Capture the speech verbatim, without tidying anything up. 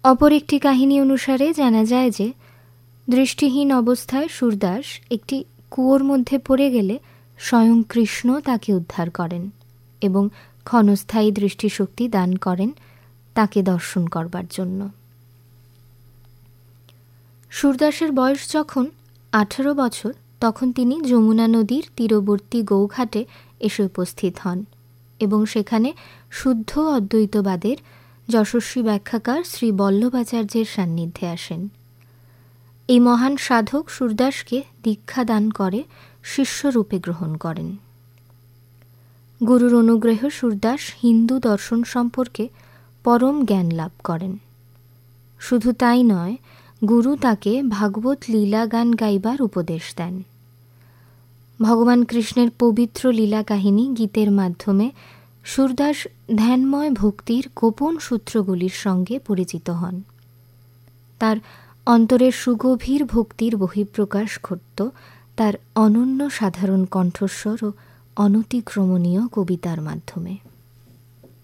অপর একটি কাহিনী অনুসারে জানা যায় যে দৃষ্টিহীন অবস্থায় সুরদাস একটি কুয়োর মধ্যে পড়ে গেলে স্বয়ং কৃষ্ণ তাকে উদ্ধার করেন এবং ক্ষণস্থায়ী দৃষ্টিশক্তি দান করেন তাকে দর্শন করবার জন্য। সুরদাসের বয়স যখন আঠারো বছর, তখন তিনি যমুনা নদীর তীরবর্তী গৌঘাটে এসে উপস্থিত হন এবং সেখানে শুদ্ধ অদ্বৈতবাদের যশস্বী ব্যাখ্যাকার শ্রী বল্লভাচার্যের সান্নিধ্যে আসেন। এই মহান সাধক সুরদাসকে দীক্ষা দান করে শিষ্যরূপে গ্রহণ করেন। গুরুর অনুগ্রহে সুরদাস হিন্দু দর্শন সম্পর্কে পরম জ্ঞান লাভ করেন। শুধু তাই নয়, গুরু তাকে ভাগবত লীলা গান গাইবার উপদেশ দেন। ভগবান কৃষ্ণের পবিত্র লীলা কাহিনী গীতের মাধ্যমে সুরদাস ধ্যানময় ভক্তির গোপন সূত্রগুলির সঙ্গে পরিচিত হন। তার অন্তরের সুগভীর ভক্তির বহিঃপ্রকাশ ঘটত তার অনন্য সাধারণ কণ্ঠস্বর ও অনতিক্রমণীয় কবিতার মাধ্যমে।